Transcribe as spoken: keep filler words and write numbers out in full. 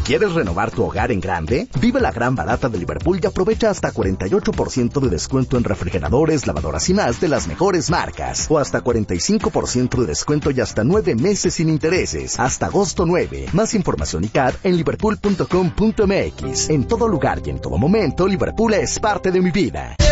¿Quieres renovar tu hogar en grande? Vive la gran barata de Liverpool y aprovecha hasta cuarenta y ocho por ciento de descuento en refrigeradores, lavadoras y más de las mejores marcas. O hasta cuarenta y cinco por ciento de descuento y hasta nueve meses sin intereses. Hasta agosto nueve. Más información y C A D en liverpool punto com punto m x. En todo lugar y en todo momento, Liverpool es parte de mi vida.